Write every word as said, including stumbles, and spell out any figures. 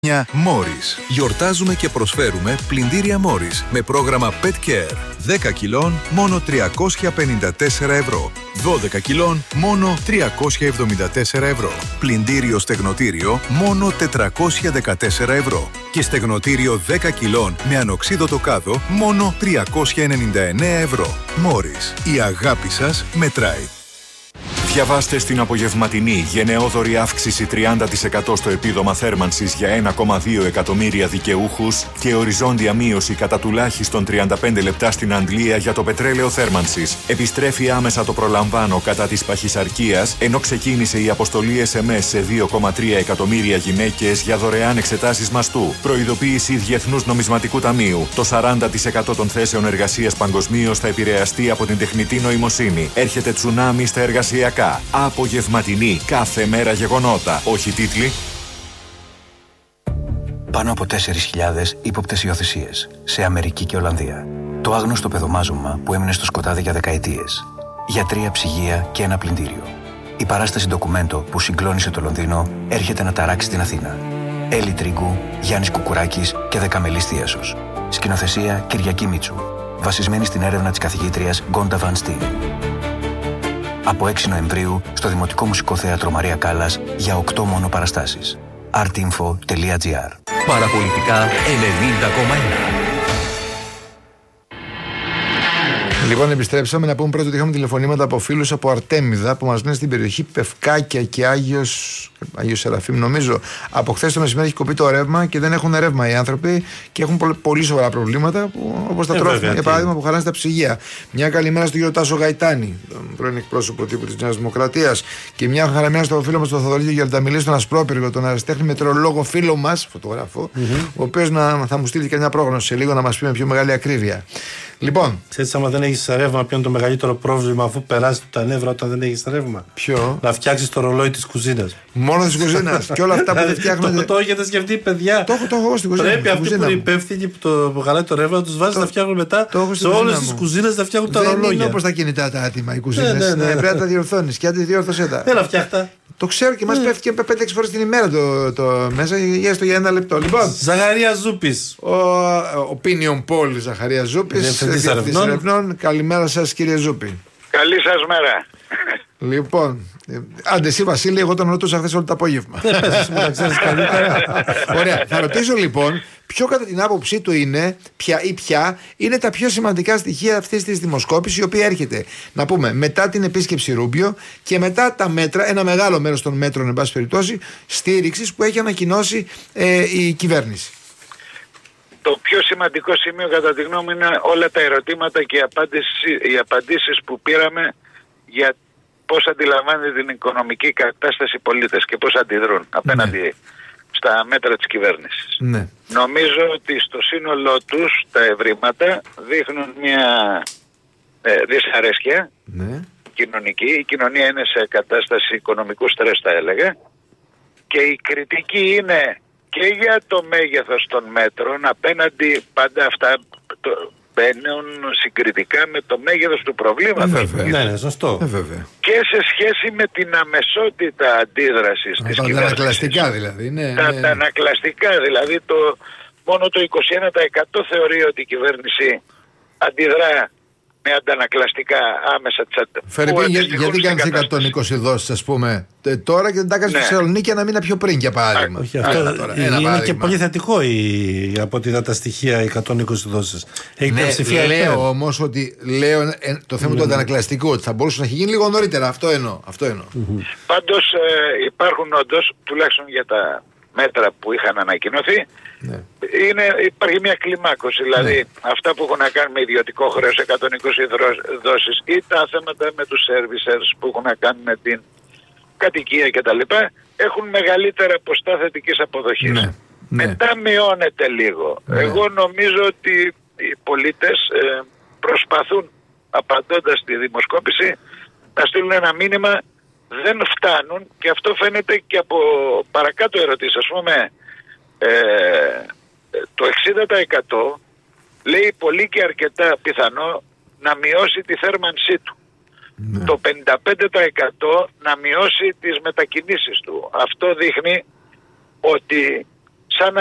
Μόρις. Γιορτάζουμε και προσφέρουμε πλυντήρια Μόρις με πρόγραμμα Pet Care. δέκα κιλών μόνο τριακόσια πενήντα τέσσερα ευρώ. δώδεκα κιλών μόνο τριακόσια εβδομήντα τέσσερα ευρώ. Πλυντήριο στεγνοτήριο μόνο τετρακόσια δεκατέσσερα ευρώ. Και στεγνοτήριο δέκα κιλών με ανοξίδωτο κάδο μόνο τριακόσια ενενήντα εννέα ευρώ. Μόρις. Η αγάπη σας μετράει. Διαβάστε στην απογευματινή γενναιόδορη αύξηση τριάντα τοις εκατό στο επίδομα θέρμανσης για ένα κόμμα δύο εκατομμύρια δικαιούχους και οριζόντια μείωση κατά τουλάχιστον τριάντα πέντε λεπτά στην αντλία για το πετρέλαιο θέρμανσης. Επιστρέφει άμεσα το προλαμβάνω κατά της παχυσαρκίας, ενώ ξεκίνησε η αποστολή ες εμ ες σε δύο κόμμα τρία εκατομμύρια γυναίκες για δωρεάν εξετάσεις μαστού. Προειδοποίηση Διεθνούς Νομισματικού Ταμείου. Το σαράντα τοις εκατό των θέσεων εργασίας παγκοσμίως θα επηρεαστεί από την τεχνητή νοημοσύνη. Έρχεται τσουνάμι στα εργασιακά. Απογευματινή, κάθε μέρα γεγονότα. Όχι τίτλοι. Πάνω από τέσσερις χιλιάδες ύποπτες υιοθεσίες σε Αμερική και Ολλανδία. Το άγνωστο παιδομάζωμα που έμεινε στο σκοτάδι για δεκαετίες. Για τρία ψυγεία και ένα πλυντήριο. Η παράσταση ντοκουμέντο που συγκλώνησε το Λονδίνο έρχεται να ταράξει την Αθήνα. Έλλη Τρίγκου, Γιάννης Κουκουράκης και Δεκαμελής Θίασος. Σκηνοθεσία Κυριακή Μίτσου. Βασισμένη στην έρευνα της καθηγήτριας Γκόντα Βαν Στιν. Από έξι Νοεμβρίου στο Δημοτικό Μουσικό Θέατρο Μαρία Κάλλας για οκτώ μόνο παραστάσεις. artinfo τελεία gr. Παραπολιτικά ενενήντα κόμμα ένα. Λοιπόν, επιστρέψαμε να πούμε πρώτα ότι είχαμε τηλεφωνήματα από φίλους από Αρτέμιδα που μας λένε στην περιοχή Πευκάκια και Άγιος, Άγιος Σεραφείμ, νομίζω. Από χθες το μεσημέρι έχει κοπεί το ρεύμα και δεν έχουν ρεύμα οι άνθρωποι και έχουν πολύ, πολύ σοβαρά προβλήματα που, όπως τα ε, τρόφιμα, βέβαια, για παράδειγμα, που χαλάνε στα ψυγεία. Μια καλημέρα στον κύριο Τάσο Γαϊτάνη, τον πρώην εκπρόσωπο τύπου της Νέας Δημοκρατίας, και μια χαραμένα στο φίλο μας τον Θοδωρή Γερνταμιλή, στον Ασπρόπυργο, τον αριστέχνη μετεωρολόγο φίλο μας, φωτογράφο, mm-hmm. ο οποίος θα μου στείλει και μια πρόγνωση σε λίγο να μας πει με πιο μεγάλη ακρίβεια. Λοιπόν. Έτσι, άμα δεν έχεις ρεύμα, ποιο είναι το μεγαλύτερο πρόβλημα αφού περάσει τα νεύρα όταν δεν έχεις ρεύμα? Ποιο? Να φτιάξεις το ρολόι της κουζίνας. Μόνο της κουζίνας. Και όλα αυτά που δεν φτιάχνονται. Το, το έχετε σκεφτεί, παιδιά? Το έχω, το έχω στην κουζίνα. Πρέπει αυτοί που είναι υπεύθυνοι που το χαλάει το ρεύμα να τους βάζεις να φτιάχνουν μετά σε όλες τις κουζίνες να φτιάχνουν τα ρολόγια. Δεν είναι όπως τα κινητά τα άτομα οι κουζίνες. Ναι, ναι, ναι. Πρέπει να τα διορθώνεις και άντε διόρθωσέ τα. Έλα, φτιάχτα. Το ξέρω και μας mm. πέφτει και πέντε έξι φορές την ημέρα το, το μέσα, έστω για ένα λεπτό. Λοιπόν, Ζαχαρία Ζούπης. Ο, ο Opinion Poll Ζαχαρία Ζούπης. Διευθυντής ερευνών. Καλημέρα σας, κύριε Ζούπη. Καλή σας μέρα. Λοιπόν, άντε εσύ Βασίλη, εγώ τον ρωτούσα χθες όλο το απόγευμα. Δεν πες, μου να ξέρεις καλύτερα. Ωραία, θα ρωτήσω λοιπόν ποιο κατά την άποψή του είναι, ποια ή ποια είναι τα πιο σημαντικά στοιχεία αυτής της δημοσκόπησης, η οποία έρχεται, να πούμε, μετά την επίσκεψη Ρούμπιο και μετά τα μέτρα, ένα μεγάλο μέρος των μέτρων, εν πάση περιπτώσει, στήριξης που έχει ανακοινώσει ε, η κυβέρνηση. Το πιο σημαντικό σημείο κατά τη γνώμη είναι όλα τα ερωτήματα και οι απαντήσεις, οι απαντήσεις που πήραμε για πώς αντιλαμβάνεται την οικονομική κατάσταση οι πολίτες και πώς αντιδρούν απέναντι ναι. στα μέτρα της κυβέρνησης. Ναι. Νομίζω ότι στο σύνολό τους τα ευρήματα δείχνουν μια ε, δυσαρέσκεια ναι. κοινωνική. Η κοινωνία είναι σε κατάσταση οικονομικού στρες, θα έλεγα, και η κριτική είναι και για το μέγεθος των μέτρων απέναντι, πάντα αυτά το, μπαίνουν συγκριτικά με το μέγεθος του προβλήματος. Ε, ναι, ναι, σωστό. Ε, βέβαια. Και σε σχέση με την αμεσότητα αντίδρασης της κυβέρνησης. Τα ανακλαστικά δηλαδή. Ναι, τα, ναι. τα ανακλαστικά δηλαδή. Το, μόνο το είκοσι ένα τοις εκατό θεωρεί ότι η κυβέρνηση αντιδρά με αντανακλαστικά άμεσα της αντιδράσεις. Φερρυπίν, για, γιατί κάνεις εκατόν είκοσι δόσεις, ας πούμε, τώρα και δεν τα κάνεις στη Θεσσαλονίκη ένα μήνα πιο πριν, για παράδειγμα. Όχι, αυτό Άρα, τώρα, είναι παράδειγμα. Και πολύ θετικό η, από ό,τι είδα τα στοιχεία εκατόν είκοσι δόσεις. Έχει ναι, ψηφία. Λέω όμως ότι λέω, ε, το θέμα mm-hmm. του αντανακλαστικού, ότι θα μπορούσε να έχει γίνει λίγο νωρίτερα. Αυτό εννοώ. Αυτό εννοώ. Mm-hmm. Πάντως ε, υπάρχουν όντως, τουλάχιστον για τα μέτρα που είχαν ανακοινωθεί, ναι. είναι, υπάρχει μια κλιμάκωση. Δηλαδή ναι. αυτά που έχουν να κάνουν με ιδιωτικό χρέος εκατόν είκοσι δόσεις ή τα θέματα με τους servicers που έχουν να κάνουν με την κατοικία κτλ. Έχουν μεγαλύτερα ποστά θετικής αποδοχής. Ναι. Μετά ναι. μειώνεται λίγο. Ναι. Εγώ νομίζω ότι οι πολίτες ε, προσπαθούν, απαντώντας στη δημοσκόπηση, να στείλουν ένα μήνυμα. Δεν φτάνουν, και αυτό φαίνεται και από παρακάτω ερωτήσεις. Ας πούμε, ε, το εξήντα τοις εκατό λέει πολύ και αρκετά πιθανό να μειώσει τη θέρμανσή του. Ναι. Το πενήντα πέντε τοις εκατό να μειώσει τις μετακινήσεις του. Αυτό δείχνει ότι